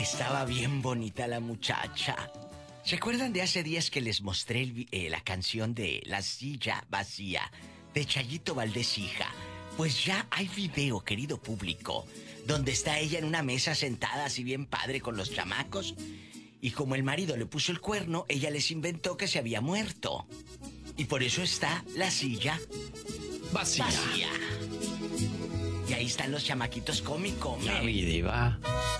Estaba bien bonita la muchacha. ¿Se acuerdan de hace días que les mostré la canción de La silla vacía de Chayito Valdés hija? Pues ya hay video, querido público, donde está ella en una mesa sentada así bien padre con los chamacos. Y como el marido le puso el cuerno, ella les inventó que se había muerto. Y por eso está la silla Vacía. vacía. Y ahí están los chamaquitos, come y come. Ya vi, diva.